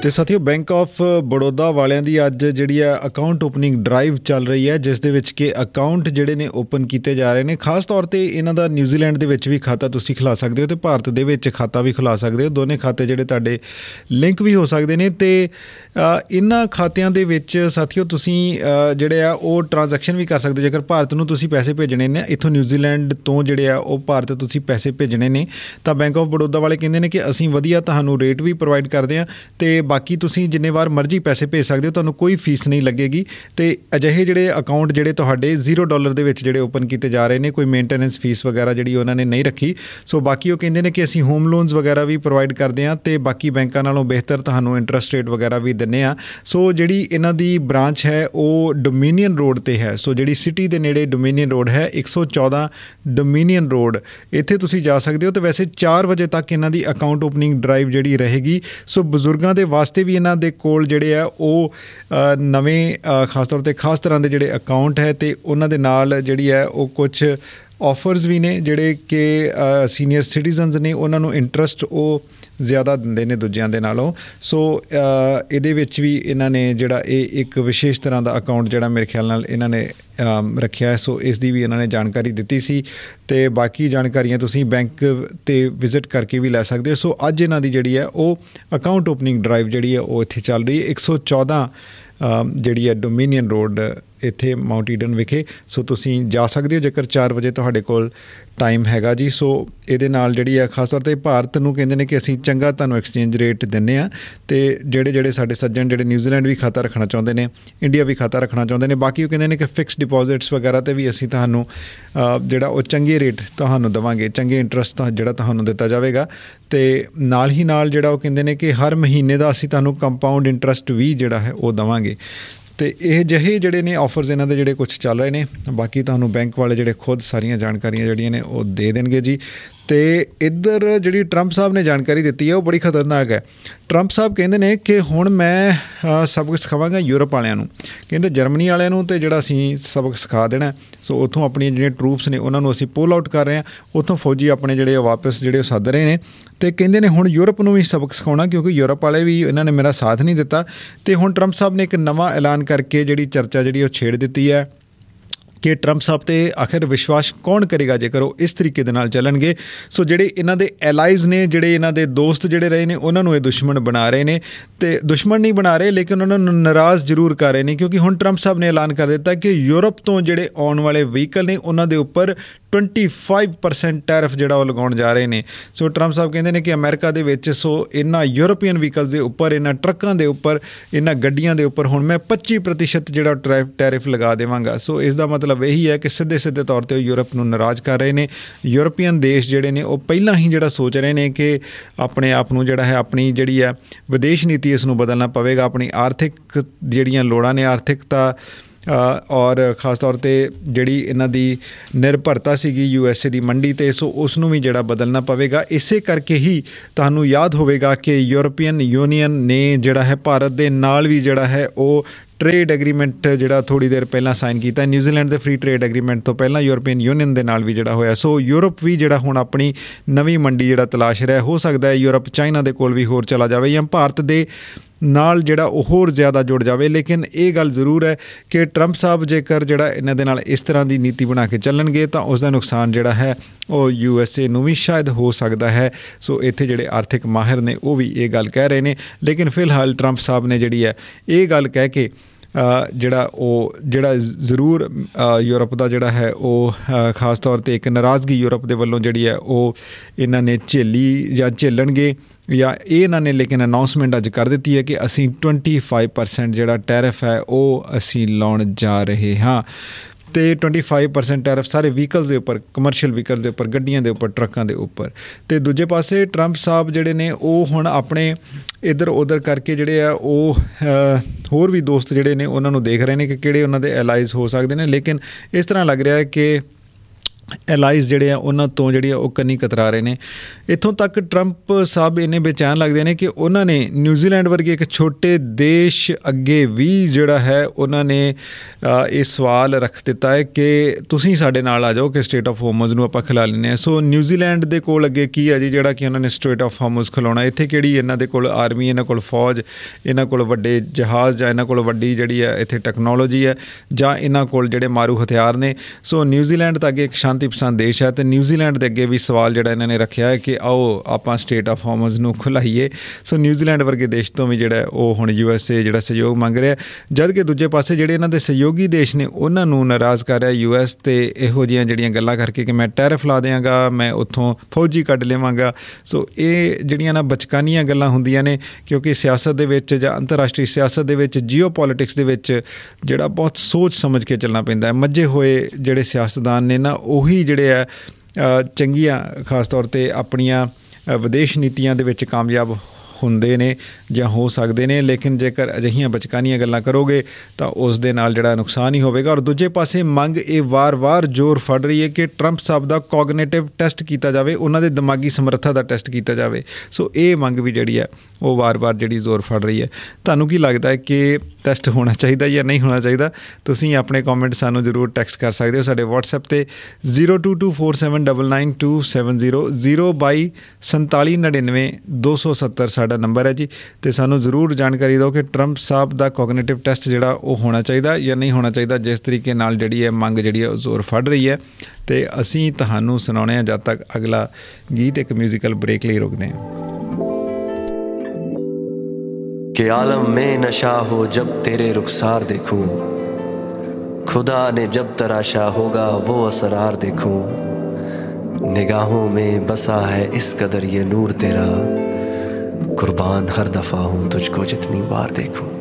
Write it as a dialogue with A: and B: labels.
A: ਤੇ ਸਾਥੀਓ bank of Baroda ਵਾਲਿਆਂ ਦੀ ਅੱਜ ਜਿਹੜੀ ਹੈ ਅਕਾਊਂਟ ਓਪਨਿੰਗ ਡਰਾਈਵ ਚੱਲ ਰਹੀ ਹੈ, ਜਿਸ ਦੇ ਵਿੱਚ ਕਿ ਅਕਾਊਂਟ ਜਿਹੜੇ ਨੇ ਓਪਨ ਕੀਤੇ ਜਾ ਰਹੇ ਨੇ। ਖਾਸ ਤੌਰ 'ਤੇ ਇਹਨਾਂ ਦਾ ਨਿਊਜ਼ੀਲੈਂਡ ਦੇ ਵਿੱਚ ਵੀ ਖਾਤਾ ਤੁਸੀਂ ਖੁਲਾ ਸਕਦੇ ਹੋ ਅਤੇ ਭਾਰਤ ਦੇ ਵਿੱਚ ਖਾਤਾ ਵੀ ਖੁਲਾ ਸਕਦੇ ਹੋ। ਦੋਨੇ ਖਾਤੇ ਜਿਹੜੇ ਤੁਹਾਡੇ ਲਿੰਕ ਵੀ ਹੋ ਸਕਦੇ ਨੇ ਅਤੇ ਇਹਨਾਂ ਖਾਤਿਆਂ ਦੇ ਵਿੱਚ ਸਾਥੀਓ ਤੁਸੀਂ ਜਿਹੜੇ ਆ ਉਹ ਟ੍ਰਾਂਜੈਕਸ਼ਨ ਵੀ ਕਰ ਸਕਦੇ। ਜੇਕਰ ਭਾਰਤ ਨੂੰ ਤੁਸੀਂ ਪੈਸੇ ਭੇਜਣੇ ਨੇ, ਇੱਥੋਂ ਨਿਊਜ਼ੀਲੈਂਡ ਤੋਂ ਜਿਹੜੇ ਆ ਉਹ ਭਾਰਤ ਤੁਸੀਂ ਪੈਸੇ ਭੇਜਣੇ ਨੇ, ਤਾਂ ਬੈਂਕ ਆਫ ਬੜੌਦਾ ਵਾਲੇ ਕਹਿੰਦੇ ਨੇ ਕਿ ਅਸੀਂ ਵਧੀਆ ਤੁਹਾਨੂੰ ਰੇਟ ਵੀ ਪ੍ਰੋਵਾਈਡ ਕਰਦੇ ਹਾਂ ਅਤੇ ਬਾਕੀ ਤੁਸੀਂ ਜਿੰਨੇ ਵਾਰ ਮਰਜ਼ੀ ਪੈਸੇ ਭੇਜ ਸਕਦੇ ਹੋ, ਤੁਹਾਨੂੰ ਕੋਈ ਫੀਸ ਨਹੀਂ ਲੱਗੇਗੀ। ਅਤੇ ਅਜਿਹੇ ਜਿਹੜੇ ਅਕਾਊਂਟ ਜਿਹੜੇ ਤੁਹਾਡੇ $0 ਦੇ ਵਿੱਚ ਜਿਹੜੇ ਓਪਨ ਕੀਤੇ ਜਾ ਰਹੇ ਨੇ, ਕੋਈ ਮੇਨਟੇਨੈਂਸ ਫੀਸ ਵਗੈਰਾ ਜਿਹੜੀ ਉਹਨਾਂ ਨੇ ਨਹੀਂ ਰੱਖੀ। ਸੋ ਬਾਕੀ ਉਹ ਕਹਿੰਦੇ ਨੇ ਕਿ ਅਸੀਂ ਹੋਮ ਲੋਨਸ ਵਗੈਰਾ ਵੀ ਪ੍ਰੋਵਾਈਡ ਕਰਦੇ ਹਾਂ ਅਤੇ ਬਾਕੀ ਬੈਂਕਾਂ ਨਾਲੋਂ ਬਿਹਤਰ ਤੁਹਾਨੂੰ ਇੰਟਰਸਟ ਰੇਟ ਵਗੈਰਾ ਵੀ ਦਿੰਦੇ ਹਾਂ। ਸੋ ਜਿਹੜੀ ਇਹਨਾਂ ਦੀ ਬ੍ਰਾਂਚ ਹੈ ਉਹ ਡੋਮੀਨੀਅਨ ਰੋਡ 'ਤੇ ਹੈ। ਸੋ ਜਿਹੜੀ ਸਿਟੀ ਦੇ ਨੇੜੇ ਡੋਮੀਨੀਅਨ ਰੋਡ ਹੈ, 114 ਡੋਮੀਨੀਅਨ ਰੋਡ, ਇੱਥੇ ਤੁਸੀਂ ਜਾ ਸਕਦੇ ਹੋ। ਅਤੇ ਵੈਸੇ 4 ਵਜੇ ਤੱਕ ਇਹਨਾਂ ਦੀ ਅਕਾਊਂਟ ਓਪਨਿੰਗ ਡਰਾਈਵ ਜਿਹੜੀ ਰਹੇਗੀ। ਸੋ ਬਜ਼ੁਰਗਾਂ ਦੇ ਵਾਸਤੇ ਵੀ ਇਹਨਾਂ ਦੇ ਕੋਲ ਜਿਹੜੇ ਆ ਉਹ ਨਵੇਂ ਖਾਸ ਤੌਰ 'ਤੇ ਖਾਸ ਤਰ੍ਹਾਂ ਦੇ ਜਿਹੜੇ ਅਕਾਊਂਟ ਹੈ ਅਤੇ ਉਹਨਾਂ ਦੇ ਨਾਲ ਜਿਹੜੀ ਹੈ ਉਹ ਕੁਛ ਆਫਰਸ ਵੀ ਨੇ, ਜਿਹੜੇ ਕਿ ਸੀਨੀਅਰ ਸਿਟੀਜ਼ਨਸ ਨੇ ਉਹਨਾਂ ਨੂੰ ਇੰਟਰਸਟ ਉਹ ਜ਼ਿਆਦਾ ਦਿੰਦੇ ਨੇ ਦੂਜਿਆਂ ਦੇ ਨਾਲੋਂ। ਸੋ ਇਹਦੇ ਵਿੱਚ ਵੀ ਇਹਨਾਂ ਨੇ ਜਿਹੜਾ ਇਹ ਇੱਕ ਵਿਸ਼ੇਸ਼ ਤਰ੍ਹਾਂ ਦਾ ਅਕਾਊਂਟ ਜਿਹੜਾ ਮੇਰੇ ਖਿਆਲ ਨਾਲ ਇਹਨਾਂ ਨੇ ਰੱਖਿਆ ਹੈ। ਸੋ ਇਸ ਦੀ ਵੀ ਇਹਨਾਂ ਨੇ ਜਾਣਕਾਰੀ ਦਿੱਤੀ ਸੀ ਅਤੇ ਬਾਕੀ ਜਾਣਕਾਰੀਆਂ ਤੁਸੀਂ ਬੈਂਕ 'ਤੇ ਵਿਜ਼ਿਟ ਕਰਕੇ ਵੀ ਲੈ ਸਕਦੇ ਹੋ। ਸੋ ਅੱਜ ਇਹਨਾਂ ਦੀ ਜਿਹੜੀ ਹੈ ਉਹ ਅਕਾਊਂਟ ਓਪਨਿੰਗ ਡਰਾਈਵ ਜਿਹੜੀ ਹੈ ਉਹ ਇੱਥੇ ਚੱਲ ਰਹੀ ਹੈ, 114 ਜਿਹੜੀ ਹੈ ਡੋਮੀਨੀਅਨ ਰੋਡ ਇੱਥੇ ਮਾਊਂਟ ਈਡਨ ਵਿਖੇ। ਸੋ ਤੁਸੀਂ ਜਾ ਸਕਦੇ ਹੋ ਜੇਕਰ 4 ਵਜੇ ਤੁਹਾਡੇ ਕੋਲ ਟਾਈਮ ਹੈਗਾ ਜੀ। ਸੋ ਇਹਦੇ ਨਾਲ ਜਿਹੜੀ ਹੈ ਖਾਸ ਤੌਰ 'ਤੇ ਭਾਰਤ ਨੂੰ ਕਹਿੰਦੇ ਨੇ ਕਿ ਅਸੀਂ ਚੰਗਾ ਤੁਹਾਨੂੰ ਐਕਸਚੇਂਜ ਰੇਟ ਦਿੰਦੇ ਹਾਂ ਅਤੇ ਜਿਹੜੇ ਸਾਡੇ ਸੱਜਣ ਜਿਹੜੇ ਨਿਊਜ਼ੀਲੈਂਡ ਵੀ ਖਾਤਾ ਰੱਖਣਾ ਚਾਹੁੰਦੇ ਨੇ, ਇੰਡੀਆ ਵੀ ਖਾਤਾ ਰੱਖਣਾ ਚਾਹੁੰਦੇ ਨੇ, ਬਾਕੀ ਉਹ ਕਹਿੰਦੇ ਨੇ ਕਿ ਫਿਕਸ ਡਿਪੋਜ਼ਿਟਸ ਵਗੈਰਾ 'ਤੇ ਵੀ ਅਸੀਂ ਤੁਹਾਨੂੰ ਜਿਹੜਾ ਉਹ ਚੰਗੇ ਰੇਟ ਤੁਹਾਨੂੰ ਦੇਵਾਂਗੇ, ਚੰਗੇ ਇੰਟਰਸਟ ਜਿਹੜਾ ਤੁਹਾਨੂੰ ਦਿੱਤਾ ਜਾਵੇਗਾ। ਅਤੇ ਨਾਲ ਹੀ ਨਾਲ ਜਿਹੜਾ ਉਹ ਕਹਿੰਦੇ ਨੇ ਕਿ ਹਰ ਮਹੀਨੇ ਦਾ ਅਸੀਂ ਤੁਹਾਨੂੰ ਕੰਪਾਊਂਡ ਇੰਟਰਸਟ ਵੀ ਜਿਹੜਾ ਹੈ ਉਹ ਦੇਵਾਂਗੇ। ਅਤੇ ਇਹ ਜਿਹੇ ਜਿਹੜੇ ਨੇ ਆਫਰਸ ਇਹਨਾਂ ਦੇ ਜਿਹੜੇ ਕੁਛ ਚੱਲ ਰਹੇ ਨੇ, ਬਾਕੀ ਤੁਹਾਨੂੰ ਬੈਂਕ ਵਾਲੇ ਜਿਹੜੇ ਖੁਦ ਸਾਰੀਆਂ ਜਾਣਕਾਰੀਆਂ ਜਿਹੜੀਆਂ ਨੇ ਉਹ ਦੇ ਦੇਣਗੇ ਜੀ। ਅਤੇ ਇੱਧਰ ਜਿਹੜੀ ਟਰੰਪ ਸਾਹਿਬ ਨੇ ਜਾਣਕਾਰੀ ਦਿੱਤੀ ਹੈ ਉਹ ਬੜੀ ਖਤਰਨਾਕ ਹੈ। ਟਰੰਪ ਸਾਹਿਬ ਕਹਿੰਦੇ ਨੇ ਕਿ ਹੁਣ ਮੈਂ ਸਬਕ ਸਿਖਾਵਾਂਗਾ ਯੂਰਪ ਵਾਲਿਆਂ ਨੂੰ, ਕਹਿੰਦੇ ਜਰਮਨੀ ਵਾਲਿਆਂ ਨੂੰ ਅਤੇ ਜਿਹੜਾ ਅਸੀਂ ਸਬਕ ਸਿਖਾ ਦੇਣਾ। ਸੋ ਉੱਥੋਂ ਆਪਣੀਆਂ ਜਿਹੜੀਆਂ ਟਰੂਪਸ ਨੇ ਉਹਨਾਂ ਨੂੰ ਅਸੀਂ ਪੁੱਲ ਆਊਟ ਕਰ ਰਹੇ ਹਾਂ, ਉੱਥੋਂ ਫੌਜੀ ਆਪਣੇ ਜਿਹੜੇ ਵਾਪਸ ਜਿਹੜੇ ਉਹ ਸੱਦ ਰਹੇ ਨੇ। ਅਤੇ ਕਹਿੰਦੇ ਨੇ ਹੁਣ ਯੂਰਪ ਨੂੰ ਵੀ ਸਬਕ ਸਿਖਾਉਣਾ, ਕਿਉਂਕਿ ਯੂਰਪ ਵਾਲੇ ਵੀ ਇਹਨਾਂ ਨੇ ਮੇਰਾ ਸਾਥ ਨਹੀਂ ਦਿੱਤਾ। ਅਤੇ ਹੁਣ ਟਰੰਪ ਸਾਹਿਬ ਨੇ ਇੱਕ ਨਵਾਂ ਐਲਾਨ ਕਰਕੇ ਜਿਹੜੀ ਚਰਚਾ ਜਿਹੜੀ ਉਹ ਛੇੜ ਦਿੱਤੀ ਹੈ ਕਿ ਟਰੰਪ ਸਾਹਿਬ 'ਤੇ ਆਖਿਰ ਵਿਸ਼ਵਾਸ ਕੌਣ ਕਰੇਗਾ ਜੇਕਰ ਉਹ ਇਸ ਤਰੀਕੇ ਦੇ ਨਾਲ ਚੱਲਣਗੇ। ਸੋ ਜਿਹੜੇ ਇਹਨਾਂ ਦੇ ਐਲਾਈਜ਼ ਨੇ, ਜਿਹੜੇ ਇਹਨਾਂ ਦੇ ਦੋਸਤ ਜਿਹੜੇ ਰਹੇ ਨੇ, ਉਹਨਾਂ ਨੂੰ ਇਹ ਦੁਸ਼ਮਣ ਬਣਾ ਰਹੇ ਨੇ। ਅਤੇ ਦੁਸ਼ਮਣ ਨਹੀਂ ਬਣਾ ਰਹੇ ਲੇਕਿਨ ਉਹਨਾਂ ਨੂੰ ਨਾਰਾਜ਼ ਜ਼ਰੂਰ ਕਰ ਰਹੇ ਨੇ, ਕਿਉਂਕਿ ਹੁਣ ਟਰੰਪ ਸਾਹਿਬ ਨੇ ਐਲਾਨ ਕਰ ਦਿੱਤਾ ਕਿ ਯੂਰਪ ਤੋਂ ਜਿਹੜੇ ਆਉਣ ਵਾਲੇ ਵਹੀਕਲ ਨੇ ਉਹਨਾਂ ਦੇ ਉੱਪਰ 25% ਟੈਰਿਫ ਜਿਹੜਾ ਉਹ ਲਗਾਉਣ ਜਾ ਰਹੇ ਨੇ। ਸੋ ਟਰੰਪ ਸਾਹਿਬ ਕਹਿੰਦੇ ਨੇ ਕਿ ਅਮਰੀਕਾ ਦੇ ਵਿੱਚ ਸੋ ਇਹਨਾਂ ਯੂਰਪੀਅਨ ਵਹੀਕਲਸ ਦੇ ਉੱਪਰ, ਇਹਨਾਂ ਟਰੱਕਾਂ ਦੇ ਉੱਪਰ, ਇਹਨਾਂ ਗੱਡੀਆਂ ਦੇ ਉੱਪਰ ਹੁਣ ਮੈਂ 25% ਜਿਹੜਾ ਟੈਰਿਫ ਲਗਾ ਦੇਵਾਂਗਾ। ਸੋ ਇਸ ਦਾ ਮਤਲਬ ਇਹੀ ਹੈ ਕਿ ਸਿੱਧੇ ਤੌਰ 'ਤੇ ਉਹ ਯੂਰਪ ਨੂੰ ਨਾਰਾਜ਼ ਕਰ ਰਹੇ ਨੇ। ਯੂਰਪੀਅਨ ਦੇਸ਼ ਜਿਹੜੇ ਨੇ ਉਹ ਪਹਿਲਾਂ ਹੀ ਜਿਹੜਾ ਸੋਚ ਰਹੇ ਨੇ ਕਿ ਆਪਣੇ ਆਪ ਨੂੰ ਜਿਹੜਾ ਹੈ ਆਪਣੀ ਜਿਹੜੀ ਹੈ ਵਿਦੇਸ਼ ਨੀਤੀ ਇਸ ਨੂੰ ਬਦਲਣਾ ਪਵੇਗਾ। ਆਪਣੀ ਆਰਥਿਕ ਜਿਹੜੀਆਂ ਲੋੜਾਂ ਨੇ, ਆਰਥਿਕਤਾ ਔਰ ਖ਼ਾਸ ਤੌਰ 'ਤੇ ਜਿਹੜੀ ਇਹਨਾਂ ਦੀ ਨਿਰਭਰਤਾ ਸੀਗੀ USA ਦੀ ਮੰਡੀ 'ਤੇ, ਸੋ ਉਸ ਨੂੰ ਵੀ ਜਿਹੜਾ ਬਦਲਣਾ ਪਵੇਗਾ। ਇਸੇ ਕਰਕੇ ਹੀ ਤੁਹਾਨੂੰ ਯਾਦ ਹੋਵੇਗਾ ਕਿ ਯੂਰਪੀਅਨ ਯੂਨੀਅਨ ਨੇ ਜਿਹੜਾ ਹੈ ਭਾਰਤ ਦੇ ਨਾਲ ਵੀ ਜਿਹੜਾ ਹੈ ਉਹ ਟਰੇਡ ਐਗਰੀਮੈਂਟ ਜਿਹੜਾ ਥੋੜ੍ਹੀ ਦੇਰ ਪਹਿਲਾਂ ਸਾਈਨ ਕੀਤਾ। ਨਿਊਜ਼ੀਲੈਂਡ ਦੇ ਫ੍ਰੀ ਟਰੇਡ ਐਗਰੀਮੈਂਟ ਤੋਂ ਪਹਿਲਾਂ ਯੂਰਪੀਅਨ ਯੂਨੀਅਨ ਦੇ ਨਾਲ ਵੀ ਜਿਹੜਾ ਹੋਇਆ। ਸੋ ਯੂਰਪ ਵੀ ਜਿਹੜਾ ਹੁਣ ਆਪਣੀ ਨਵੀਂ ਮੰਡੀ ਜਿਹੜਾ ਤਲਾਸ਼ ਰਿਹਾ। ਹੋ ਸਕਦਾ ਹੈ ਯੂਰਪ ਚਾਈਨਾ ਦੇ ਕੋਲ ਵੀ ਹੋਰ ਚਲਾ ਜਾਵੇ ਜਾਂ ਭਾਰਤ ਦੇ ਨਾਲ ਜਿਹੜਾ ਉਹ ਹੋਰ ਜ਼ਿਆਦਾ ਜੁੜ ਜਾਵੇ। ਲੇਕਿਨ ਇਹ ਗੱਲ ਜ਼ਰੂਰ ਹੈ ਕਿ ਟਰੰਪ ਸਾਹਿਬ ਜੇਕਰ ਜਿਹੜਾ ਇਹਨਾਂ ਦੇ ਨਾਲ ਇਸ ਤਰ੍ਹਾਂ ਦੀ ਨੀਤੀ ਬਣਾ ਕੇ ਚੱਲਣਗੇ ਤਾਂ ਉਸ ਦਾ ਨੁਕਸਾਨ ਜਿਹੜਾ ਹੈ ਉਹ USA ਨੂੰ ਵੀ ਸ਼ਾਇਦ ਹੋ ਸਕਦਾ ਹੈ। ਸੋ ਇੱਥੇ ਜਿਹੜੇ ਆਰਥਿਕ ਮਾਹਿਰ ਨੇ ਉਹ ਵੀ ਇਹ ਗੱਲ ਕਹਿ ਰਹੇ ਨੇ। ਲੇਕਿਨ ਫਿਲਹਾਲ ਟਰੰਪ ਸਾਹਿਬ ਨੇ ਜਿਹੜੀ ਹੈ ਇਹ ਗੱਲ ਕਹਿ ਕੇ ਜਿਹੜਾ ਜ਼ਰੂਰ ਯੂਰਪ ਦਾ ਜਿਹੜਾ ਹੈ ਉਹ ਖਾਸ ਤੌਰ 'ਤੇ ਇੱਕ ਨਾਰਾਜ਼ਗੀ ਯੂਰਪ ਦੇ ਵੱਲੋਂ ਜਿਹੜੀ ਹੈ ਉਹ ਇਹਨਾਂ ਨੇ ਝੇਲੀ ਜਾਂ ਝੇਲਣਗੇ ਜਾਂ ਇਹ ਇਹਨਾਂ ਨੇ ਲੇਕਿਨ ਅਨਾਊਂਸਮੈਂਟ ਅੱਜ ਕਰ ਦਿੱਤੀ ਹੈ ਕਿ ਅਸੀਂ 25% ਜਿਹੜਾ ਟੈਰਿਫ ਹੈ ਉਹ ਅਸੀਂ ਲਾਉਣ ਜਾ ਰਹੇ ਹਾਂ। ਅਤੇ 25% ਟੈਰਿਫ ਸਾਰੇ ਵਹੀਕਲਸ ਦੇ ਉੱਪਰ, ਕਮਰਸ਼ੀਅਲ ਵਹੀਕਲ ਦੇ ਉੱਪਰ, ਗੱਡੀਆਂ ਦੇ ਉੱਪਰ, ਟਰੱਕਾਂ ਦੇ ਉੱਪਰ। ਅਤੇ ਦੂਜੇ ਪਾਸੇ ਟਰੰਪ ਸਾਹਿਬ ਜਿਹੜੇ ਨੇ ਉਹ ਹੁਣ ਆਪਣੇ ਇੱਧਰ ਉੱਧਰ ਕਰਕੇ ਜਿਹੜੇ ਆ ਉਹ ਹੋਰ ਵੀ ਦੋਸਤ ਜਿਹੜੇ ਨੇ ਉਹਨਾਂ ਨੂੰ ਦੇਖ ਰਹੇ ਨੇ ਕਿ ਕਿਹੜੇ ਉਹਨਾਂ ਦੇ ਐਲਾਈਜ਼ ਹੋ ਸਕਦੇ ਨੇ। ਲੇਕਿਨ ਇਸ ਤਰ੍ਹਾਂ ਲੱਗ ਰਿਹਾ ਹੈ ਕਿ ਐਲਾਈਜ਼ ਜਿਹੜੇ ਆ ਉਹਨਾਂ ਤੋਂ ਜਿਹੜੀ ਆ ਉਹ ਕੰਨੀ ਕਤਰਾ ਰਹੇ ਨੇ। ਇੱਥੋਂ ਤੱਕ ਟਰੰਪ ਸਾਹਿਬ ਇੰਨੇ ਬੇਚੈਨ ਲੱਗਦੇ ਨੇ ਕਿ ਉਹਨਾਂ ਨੇ ਨਿਊਜ਼ੀਲੈਂਡ ਵਰਗੇ ਇੱਕ ਛੋਟੇ ਦੇਸ਼ ਅੱਗੇ ਵੀ ਜਿਹੜਾ ਹੈ ਉਹਨਾਂ ਨੇ ਇਹ ਸਵਾਲ ਰੱਖ ਦਿੱਤਾ ਹੈ ਕਿ ਤੁਸੀਂ ਸਾਡੇ ਨਾਲ ਆ ਜਾਓ ਕਿ ਸਟੇਟ ਆਫ ਹੋਰਮਜ਼ ਨੂੰ ਆਪਾਂ ਖਿਲਾ ਲੈਂਦੇ ਹਾਂ। ਸੋ ਨਿਊਜ਼ੀਲੈਂਡ ਦੇ ਕੋਲ ਅੱਗੇ ਕੀ ਹੈ ਜੀ ਜਿਹੜਾ ਕਿ ਉਹਨਾਂ ਨੇ ਸਟੇਟ ਆਫ ਹੋਰਮਜ਼ ਖਿਲਾਉਣਾ। ਇੱਥੇ ਕਿਹੜੀ ਇਹਨਾਂ ਦੇ ਕੋਲ ਆਰਮੀ, ਇਹਨਾਂ ਕੋਲ ਫੌਜ, ਇਹਨਾਂ ਕੋਲ ਵੱਡੇ ਜਹਾਜ਼, ਜਾਂ ਇਹਨਾਂ ਕੋਲ ਵੱਡੀ ਜਿਹੜੀ ਹੈ ਇੱਥੇ ਟੈਕਨੋਲੋਜੀ ਹੈ, ਜਾਂ ਇਹਨਾਂ ਕੋਲ ਜਿਹੜੇ ਮਾਰੂ ਹਥਿਆਰ ਨੇ। ਸੋ ਨਿਊਜ਼ੀਲੈਂਡ ਤਾਂ ਅੱਗੇ ਇੱਕ ਸ਼ਾਂਤੀ ਪਸੰਦ ਦੇਸ਼ ਹੈ ਅਤੇ ਨਿਊਜ਼ੀਲੈਂਡ ਦੇ ਅੱਗੇ ਵੀ ਸਵਾਲ ਜਿਹੜਾ ਇਹਨਾਂ ਨੇ ਰੱਖਿਆ ਹੈ ਕਿ ਆਓ ਆਪਾਂ ਸਟੇਟ ਆਫ ਹੋਰਮਜ਼ ਨੂੰ ਖੁਲਾਈਏ। ਸੋ ਨਿਊਜ਼ੀਲੈਂਡ ਵਰਗੇ ਦੇਸ਼ ਤੋਂ ਵੀ ਜਿਹੜਾ ਉਹ ਹੁਣ USA ਜਿਹੜਾ ਸਹਿਯੋਗ ਮੰਗ ਰਿਹਾ, ਜਦ ਕਿ ਦੂਜੇ ਪਾਸੇ ਜਿਹੜੇ ਇਹਨਾਂ ਦੇ ਸਹਿਯੋਗੀ ਦੇਸ਼ ਨੇ ਉਹਨਾਂ ਨੂੰ ਨਾਰਾਜ਼ ਕਰ ਰਿਹਾ US ਤੇ ਇਹੋ ਜਿਹੀਆਂ ਜਿਹੜੀਆਂ ਗੱਲਾਂ ਕਰਕੇ ਕਿ ਮੈਂ ਟੈਰਿਫ ਲਾ ਦਿਆਂਗਾ, ਮੈਂ ਉੱਥੋਂ ਫੌਜੀ ਕੱਢ ਲਵਾਂਗਾ। ਸੋ ਇਹ ਜਿਹੜੀਆਂ ਨਾ ਬਚਕਾਨੀਆਂ ਗੱਲਾਂ ਹੁੰਦੀਆਂ ਨੇ, ਕਿਉਂਕਿ ਸਿਆਸਤ ਦੇ ਵਿੱਚ ਜਾਂ ਅੰਤਰਰਾਸ਼ਟਰੀ ਸਿਆਸਤ ਦੇ ਵਿੱਚ, ਜੀਓ ਪੋਲੀਟਿਕਸ ਦੇ ਵਿੱਚ ਜਿਹੜਾ ਬਹੁਤ ਸੋਚ ਸਮਝ ਕੇ ਚੱਲਣਾ ਪੈਂਦਾ ਹੈ। ਮੱਝੇ ਹੋਏ ਜਿਹੜੇ ਸਿਆਸਤਦਾਨ ਨੇ ਨਾ ਉਹੀ ਜਿਹੜੇ ਆ ਚੰਗੀਆਂ ਖਾਸ ਤੌਰ 'ਤੇ ਆਪਣੀਆਂ ਵਿਦੇਸ਼ ਨੀਤੀਆਂ ਦੇ ਵਿੱਚ ਕਾਮਯਾਬ ਹੁੰਦੇ ਨੇ ਜਾਂ ਹੋ ਸਕਦੇ ਨੇ। ਲੇਕਿਨ ਜੇਕਰ ਅਜਿਹੀਆਂ ਬਚਕਾਨੀਆਂ ਗੱਲਾਂ ਕਰੋਗੇ ਤਾਂ ਉਸ ਦੇ ਨਾਲ ਜਿਹੜਾ ਨੁਕਸਾਨ ਹੀ ਹੋਵੇਗਾ। ਔਰ ਦੂਜੇ ਪਾਸੇ ਮੰਗ ਇਹ ਵਾਰ-ਵਾਰ ਜ਼ੋਰ ਫੜ ਰਹੀ ਹੈ ਕਿ ਟਰੰਪ ਸਾਹਿਬ ਦਾ ਕੋਗਨੀਟਿਵ ਟੈਸਟ ਕੀਤਾ ਜਾਵੇ, ਉਹਨਾਂ ਦੇ ਦਿਮਾਗੀ ਸਮਰੱਥਾ ਦਾ ਟੈਸਟ ਕੀਤਾ ਜਾਵੇ। ਸੋ ਇਹ ਮੰਗ ਵੀ ਜਿਹੜੀ ਹੈ ਉਹ ਵਾਰ-ਵਾਰ ਜਿਹੜੀ ਜ਼ੋਰ ਫੜ ਰਹੀ ਹੈ। ਤੁਹਾਨੂੰ ਕੀ ਲੱਗਦਾ ਹੈ ਕਿ ਟੈਸਟ ਹੋਣਾ ਚਾਹੀਦਾ ਜਾਂ ਨਹੀਂ ਹੋਣਾ ਚਾਹੀਦਾ? ਤੁਸੀਂ ਆਪਣੇ ਕਮੈਂਟ ਸਾਨੂੰ ਜ਼ਰੂਰ ਟੈਕਸਟ ਕਰ ਸਕਦੇ ਹੋ ਸਾਡੇ WhatsApp 'ਤੇ 0224799270 0224799 ਸਾਡਾ ਨੰਬਰ ਹੈ ਜੀ। ਅਤੇ ਸਾਨੂੰ ਜ਼ਰੂਰ ਜਾਣਕਾਰੀ ਦਿਓ ਕਿ ਟਰੰਪ ਸਾਹਿਬ ਦਾ ਕੋਗਨੀਟਿਵ ਟੈਸਟ ਜਿਹੜਾ ਉਹ ਹੋਣਾ ਚਾਹੀਦਾ ਜਾਂ ਨਹੀਂ ਹੋਣਾ ਚਾਹੀਦਾ, ਜਿਸ ਤਰੀਕੇ ਨਾਲ ਜਿਹੜੀ ਹੈ ਮੰਗ ਜਿਹੜੀ ਹੈ ਉਹ ਜ਼ੋਰ ਫੜ ਰਹੀ ਹੈ। ਅਤੇ ਅਸੀਂ ਤੁਹਾਨੂੰ ਸੁਣਾਉਂਦੇ ਹਾਂ ਜਦ ਤੱਕ ਅਗਲਾ ਗੀਤ ਇੱਕ ਮਿਊਜ਼ੀਕਲ ਬ੍ਰੇਕ ਲਈ ਰੁਕਦੇ ਹਾਂ।
B: कि आलम में नशा हो जब तेरे रुखसार देखूं, खुदा ने जब तराशा होगा वो असरार देखूं, निगाहों में बसा है इस कदर ये नूर तेरा, कुर्बान हर दफा हूं तुझको जितनी बार देखूं।